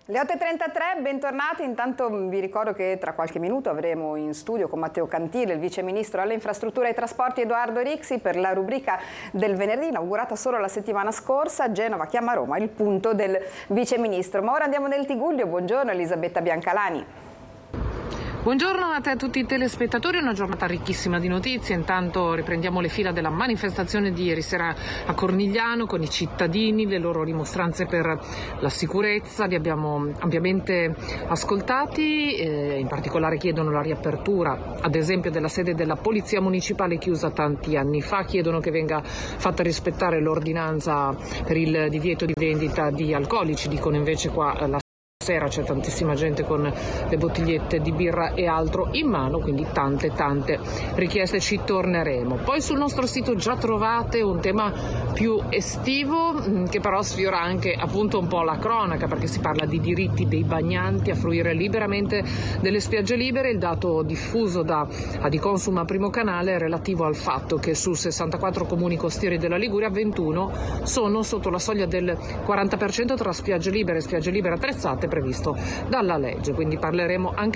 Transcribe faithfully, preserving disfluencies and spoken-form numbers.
Le otto e trentatré, bentornati. Intanto vi ricordo che tra qualche minuto avremo in studio con Matteo Cantile, il vice ministro alle infrastrutture e ai trasporti Edoardo Rixi, per la rubrica del venerdì, inaugurata solo la settimana scorsa. Genova chiama Roma, il punto del vice ministro. Ma ora andiamo nel Tigullio. Buongiorno Elisabetta Biancalani. Buongiorno a te e a tutti i telespettatori, una giornata ricchissima di notizie. Intanto riprendiamo le fila della manifestazione di ieri sera a Cornigliano con i cittadini, le loro dimostranze per la sicurezza, li abbiamo ampiamente ascoltati, eh, in particolare chiedono la riapertura ad esempio della sede della Polizia Municipale chiusa tanti anni fa, chiedono che venga fatta rispettare l'ordinanza per il divieto di vendita di alcolici, dicono invece qua eh, la sera c'è tantissima gente con le bottigliette di birra e altro in mano, quindi tante tante richieste, ci torneremo. Poi sul nostro sito già trovate un tema più estivo che però sfiora anche appunto un po' la cronaca, perché si parla di diritti dei bagnanti a fruire liberamente delle spiagge libere. Il dato diffuso da Adiconsum a Primo Canale è relativo al fatto che su sessantaquattro comuni costieri della Liguria ventuno sono sotto la soglia del quaranta per cento tra spiagge libere e spiagge libere attrezzate previsto dalla legge, quindi parleremo anche